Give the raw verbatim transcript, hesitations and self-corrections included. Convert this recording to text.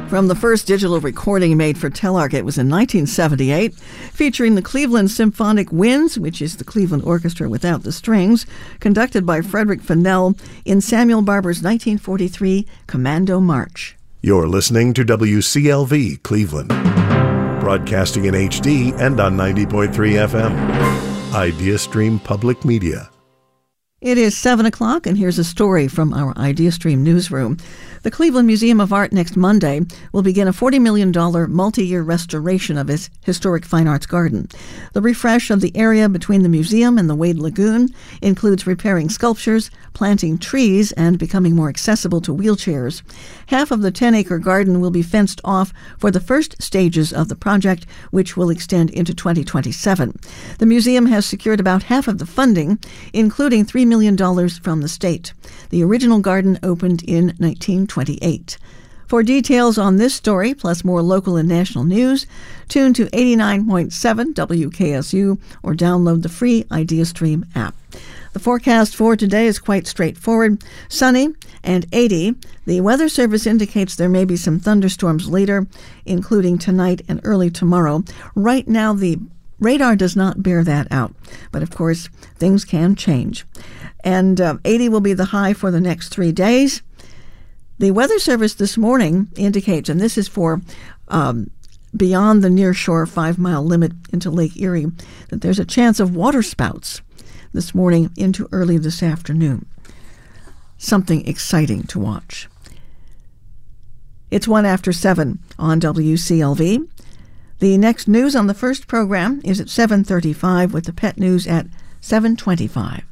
From the first digital recording made for Telarc, it was in nineteen seventy-eight, featuring the Cleveland Symphonic Winds, which is the Cleveland Orchestra without the strings, conducted by Frederick Fennell in Samuel Barber's nineteen forty-three Commando March. You're listening to W C L V Cleveland, broadcasting in H D and on ninety point three F M. IdeaStream Public Media. It is seven o'clock, and here's a story from our IdeaStream newsroom. The Cleveland Museum of Art next Monday will begin a forty million dollars multi-year restoration of its historic fine arts garden. The refresh of the area between the museum and the Wade Lagoon includes repairing sculptures, planting trees, and becoming more accessible to wheelchairs. Half of the ten-acre garden will be fenced off for the first stages of the project, which will extend into twenty twenty-seven. The museum has secured about half of the funding, including three million dollars from the state. The original garden opened in nineteen twenty-eight. For details on this story, plus more local and national news, tune to eighty-nine point seven W K S U or download the free IdeaStream app. The forecast for today is quite straightforward. Sunny and eighty. The Weather Service indicates there may be some thunderstorms later, including tonight and early tomorrow. Right now, the radar does not bear that out, but of course, things can change. And uh, eighty will be the high for the next three days. The Weather Service this morning indicates, and this is for um, beyond the nearshore five-mile limit into Lake Erie, that there's a chance of waterspouts this morning into early this afternoon. Something exciting to watch. It's one after seven on W C L V. The next news on the first program is at seven thirty-five with the pet news at seven twenty-five.